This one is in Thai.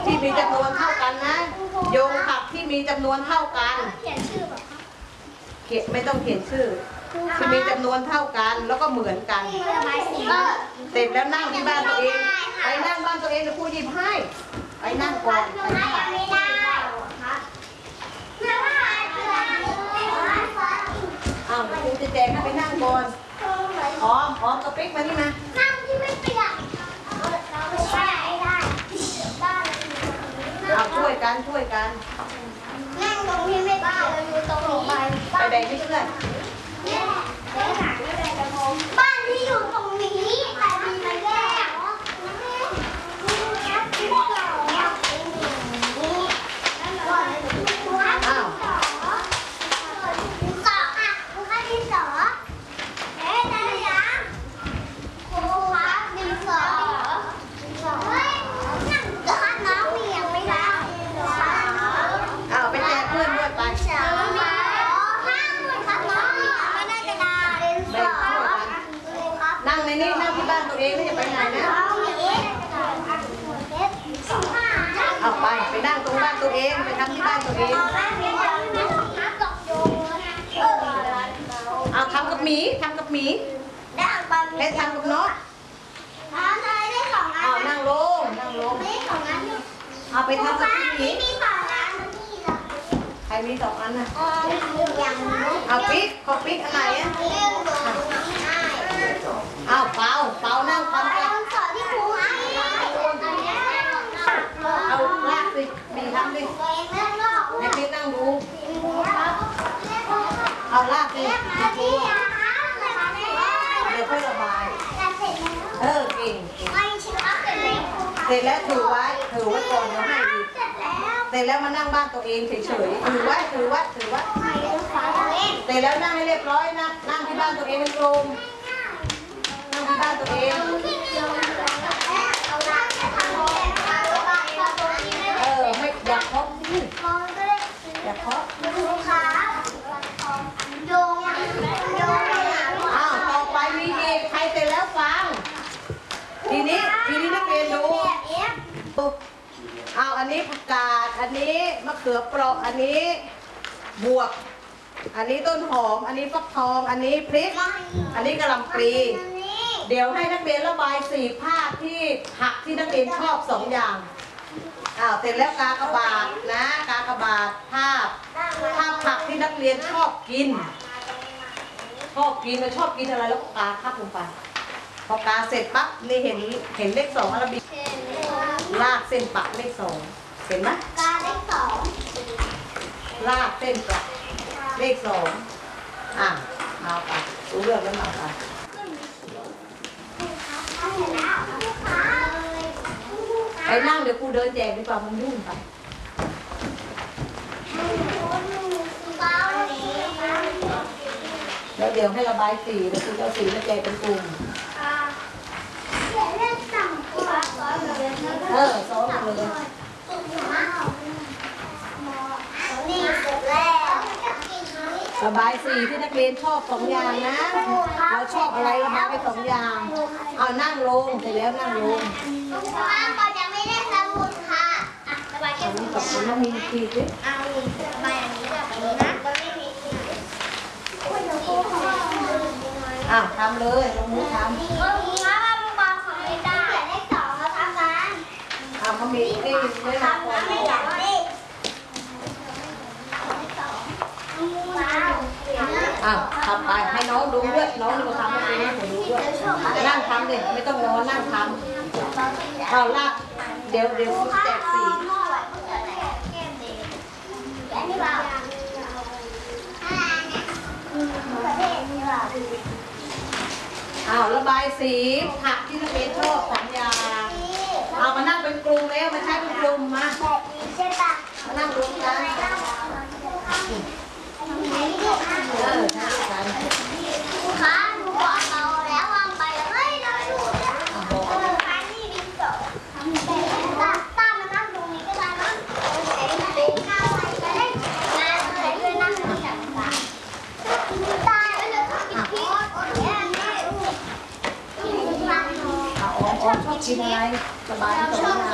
ที่มีจำนวนเท่ากันนะโยงผักที่มีจำนวนเท่ากันเขียนชื่อแบบเขียนไม่ต้องเขียนชื่อที่มีจำนวนเท่ากันแล้วก็เหมือนกันเสร็จแล้วนั่งที่บ้านตัวเองไปนั่งบ้านตัวเองแล้วครูหยิบให้ไปนั่งก่อนไปนั่งอ้าวครูจะแจกให้ไปนั่งก่อนอ๋อกับปิ๊กมานี่นะนั่งที่ไม่เปียกเอาช่วยกันนั่งตรงที่ไม่เปียกเราอยู่ตรงนี้ไปแบ่งให้เพื่อนบ้านที่อยู่ตรงนี้แต่มีมาแยกอ้าวนั่งในนี้นั่งที่บ้านตัวเองไม่จะไปไหนนะเอาไปนั่งตรงบ้านตัวเองไปทำที่บ้านตัวเองเอาทำกับหมีและทำกับน้องเอานั่งลงเอาไปทำกับพี่หมีใครมี2 อันนะเอาปิ๊กขอปิ๊กอันไหนอ่ะเอาเปานั่งทำกันเอาลากสิมีทำดิให้พี่นั่งดูเอาลากสิดูเดี๋ยวค่อยระบายเก่งเสร็จแล้วถือไว้ก่อนเดี๋ยวให้อีกเสร็จแล้วมานั่งบ้านตัวเองเฉยๆถือไว้เสร็จแล้วนั่งให้เรียบร้อยนะนั่งที่บ้านตัวเองเป็นกลุ่มนั่งที่บ้านตัวเองไม่อยากเคาะสิอยากเคาะอ้าวต่อไปมีอีกใครเสร็จแล้วฟังทีนี้นักเรียนดูเอาอันนี้ผักกาดอันนี้มะเขือเปราะอันนี้บวบอันนี้ต้นหอมอันนี้ฟักทองอันนี้พริกอันนี้กะหล่ำปลีเดี๋ยวให้นักเรียนระบาย4 ภาพที่ผักที่นักเรียนชอบ2 อย่างเสร็จแล้วกากบาทนะกากบาทภาพผักที่นักเรียนชอบกินเราชอบกินอะไรแล้วก็กาคับลงไปพอกาเสร็จปั๊บนี่เห็นเลข 2อาราบิกลากเส้นปักเลข 2เห็นไหมกาเลข 2ลากเส้นปักเลข 2เอาไปรู้เรื่องแล้วมาไปไปนั่งเดี๋ยวครูเดินแจกดีกว่ามันยุ่งไปแล้วเดี๋ยวให้ระบายสีแล้วครูเอาสีมาแจกเป็นกลุ่มซ้อมเลยระบายสีที่นักเรียนชอบ2 อย่างนะเราชอบอะไรระบายไป2 อย่างเอานั่งลงเสร็จแล้วนั่งลงก่อนยังไม่ได้สมุดค่ะระบายแค่กับคนนั้นมีทีสิเอาระบายอันนี้แบบนี้นะทำเลยลงมือทำเขามีนี่ไม่มาก่อนทำไปให้น้องดูด้วยน้องนี่ก็ทำให้ผมดูด้วยนั่งทำเลยไม่ต้องนอนนั่งทำเอาลากเดี๋ยวคุณแจกสีระบายสีผักที่นักเรียนชอบ2 อย่างเอามานั่งเป็นกลุ่มแล้วมาใช้เป็นกลุ่มมานั่งรวมกันค่ะหนูบอกเราแล้ววางไปเฮ้ยเราดูนะนี่ดินสอตามานั่งตรงนี้ก็ได้มั้งเป็นข้าวอะไรก็ได้งานอะไรด้วยนั่งตรงนี้ตายแล้วเลยกินพริกชอบกินอะไรสบาย